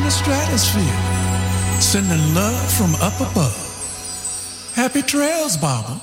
the stratosphere, sending love from up above. Happy trails, Baba.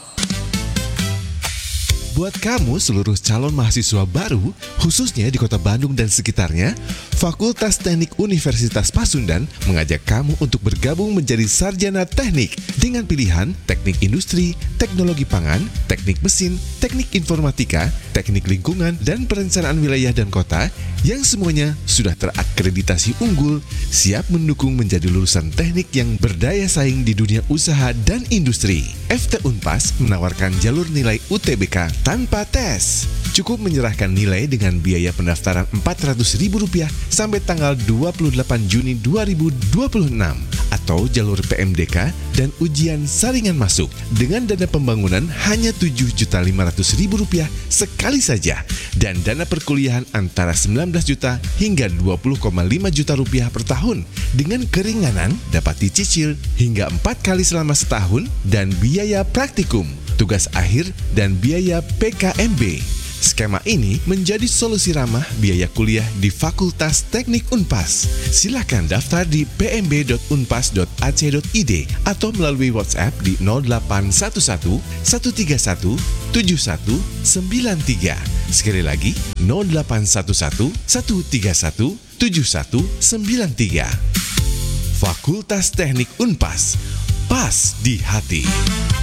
Buat kamu seluruh calon mahasiswa baru, khususnya di kota Bandung dan sekitarnya, Fakultas Teknik Universitas Pasundan mengajak kamu untuk bergabung menjadi sarjana teknik dengan pilihan teknik industri, teknologi pangan, teknik mesin, teknik informatika, teknik lingkungan, dan perencanaan wilayah dan kota yang semuanya sudah terakreditasi unggul, siap mendukung menjadi lulusan teknik yang berdaya saing di dunia usaha dan industri. FT Unpas menawarkan jalur nilai UTBK tanpa tes. Cukup menyerahkan nilai dengan biaya pendaftaran Rp400.000 sampai tanggal 28 Juni 2026 atau jalur PMDK dan ujian saringan masuk dengan dana pembangunan hanya Rp7.500.000 sekali saja dan dana perkuliahan antara 19 juta hingga 20,5 juta rupiah per tahun dengan keringanan dapat dicicil hingga 4 kali selama setahun dan biaya praktikum, tugas akhir dan biaya PKMB. Skema ini menjadi solusi ramah biaya kuliah di Fakultas Teknik Unpas. Silakan daftar di pmb.unpas.ac.id atau melalui WhatsApp di 0811 131 7193. Sekali lagi 0811 131 7193. Fakultas Teknik Unpas, pas di hati.